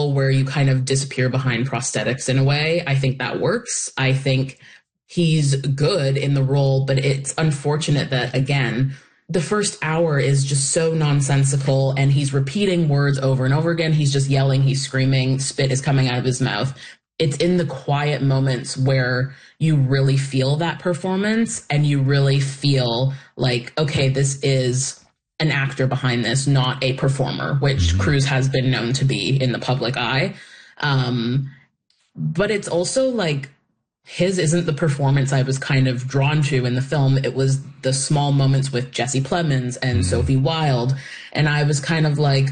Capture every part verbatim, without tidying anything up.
role where you kind of disappear behind prosthetics in a way. I think that works. I think he's good in the role, but it's unfortunate that, again, the first hour is just so nonsensical and he's repeating words over and over again. He's just yelling, he's screaming, spit is coming out of his mouth. It's in the quiet moments where you really feel that performance and you really feel like, okay, this is an actor behind this, not a performer, which mm-hmm. Cruise has been known to be in the public eye. Um, but it's also like, his isn't the performance I was kind of drawn to in the film. It was the small moments with Jesse Plemons and mm-hmm. Sophie Wilde. And I was kind of like,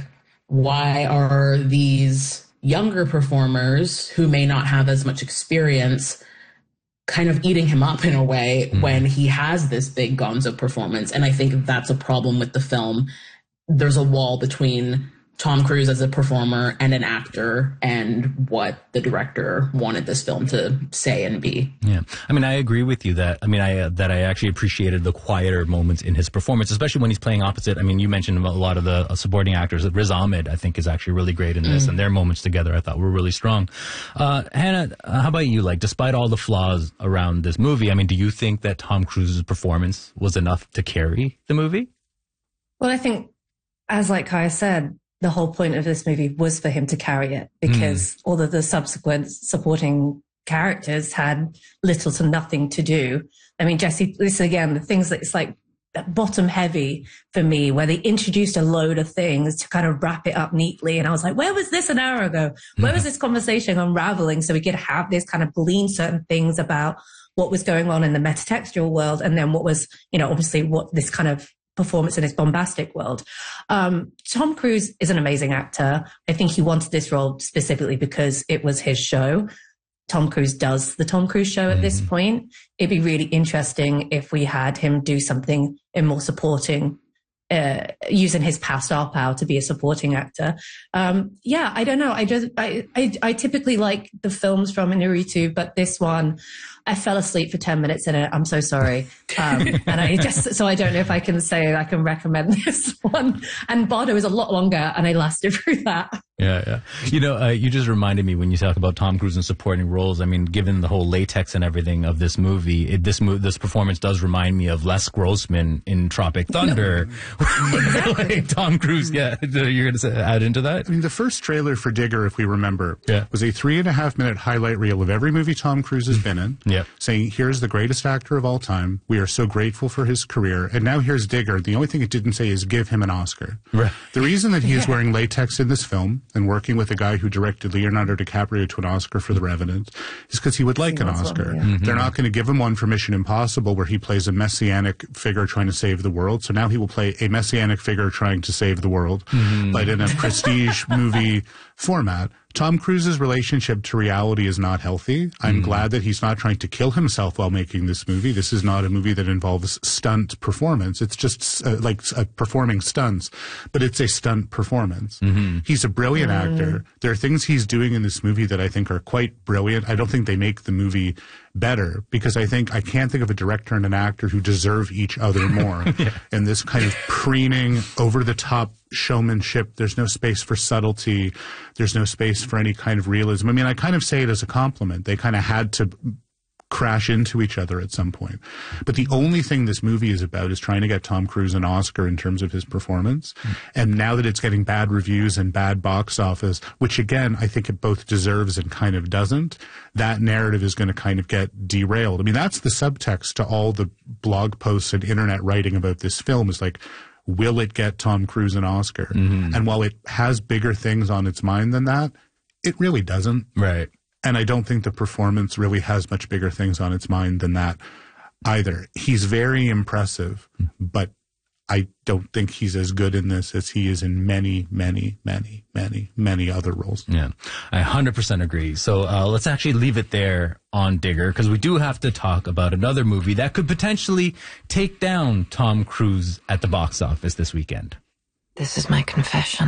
why are these younger performers who may not have as much experience kind of eating him up in a way mm-hmm. when he has this big gonzo performance? And I think that's a problem with the film. There's a wall between Tom Cruise as a performer and an actor and what the director wanted this film to say and be. Yeah. I mean, I agree with you that, I mean, I, uh, that I actually appreciated the quieter moments in his performance, especially when he's playing opposite. I mean, you mentioned a lot of the uh, supporting actors. Riz Ahmed, I think, is actually really great in this, mm. and their moments together, I thought, were really strong. Uh, Hannah, uh, how about you? Like, despite all the flaws around this movie, I mean, do you think that Tom Cruise's performance was enough to carry the movie? Well, I think, as like Kaya said, the whole point of this movie was for him to carry it, because mm. all of the subsequent supporting characters had little to nothing to do. I mean, Jesse, this again, the things that it's like bottom heavy for me, where they introduced a load of things to kind of wrap it up neatly. And I was like, where was this an hour ago? Where was this conversation unraveling so we could have this kind of glean certain things about what was going on in the metatextual world, and then what was, you know, obviously what this kind of performance in this bombastic world. Um, Tom Cruise is an amazing actor. I think he wanted this role specifically because it was his show. Tom Cruise does the Tom Cruise show at mm-hmm. this point. It'd be really interesting if we had him do something in more supporting, uh, using his past star power to be a supporting actor. Um, yeah, I don't know. I just, I, I, I typically like the films from Inarritu, but this one, I fell asleep for ten minutes in it. I'm so sorry. Um, and I just, so I don't know if I can say I can recommend this one. And Bardo is a lot longer and I lasted through that. Yeah, yeah. You know, uh, you just reminded me when you talk about Tom Cruise and supporting roles. I mean, given the whole latex and everything of this movie, it, this mo- this performance does remind me of Les Grossman in Tropic Thunder. No. Like Tom Cruise, yeah. You're going to add into that? I mean, the first trailer for Digger, if we remember, yeah. was a three and a half minute highlight reel of every movie Tom Cruise has been in. Yeah. Saying, here's the greatest actor of all time. We are so grateful for his career. And now here's Digger. The only thing it didn't say is give him an Oscar. Right. The reason that he is yeah. wearing latex in this film and working with a guy who directed Leonardo DiCaprio to an Oscar for The Revenant is because he would like an Oscar. One, yeah. mm-hmm. They're not going to give him one for Mission Impossible, where he plays a messianic figure trying to save the world. So now he will play a messianic figure trying to save the world, mm-hmm. but in a prestige movie format. Tom Cruise's relationship to reality is not healthy. I'm mm. glad that he's not trying to kill himself while making this movie. This is not a movie that involves stunt performance. It's just uh, like uh, performing stunts, but it's a stunt performance. Mm-hmm. He's a brilliant mm. actor. There are things he's doing in this movie that I think are quite brilliant. I don't think they make the movie better, because I think I can't think of a director and an actor who deserve each other more. yeah. And this kind of preening, over-the-top showmanship, there's no space for subtlety, there's no space for any kind of realism. I mean, I kind of say it as a compliment. They kind of had to crash into each other at some point. But the only thing this movie is about is trying to get Tom Cruise an Oscar in terms of his performance. Mm. And now that it's getting bad reviews and bad box office, which again, I think it both deserves and kind of doesn't, that narrative is going to kind of get derailed. I mean, that's the subtext to all the blog posts and internet writing about this film, is like, will it get Tom Cruise an Oscar? Mm-hmm. And while it has bigger things on its mind than that, it really doesn't. Right. And I don't think the performance really has much bigger things on its mind than that either. He's very impressive, but I don't think he's as good in this as he is in many, many, many, many, many other roles. Yeah, I one hundred percent agree. So uh, let's actually leave it there on Digger, because we do have to talk about another movie that could potentially take down Tom Cruise at the box office this weekend. This is my confession.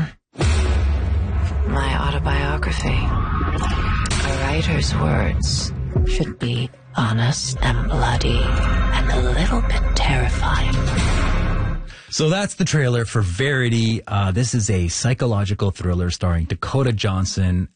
My autobiography. A writer's words should be honest and bloody and a little bit terrifying. So that's the trailer for Verity. Uh, this is a psychological thriller starring Dakota Johnson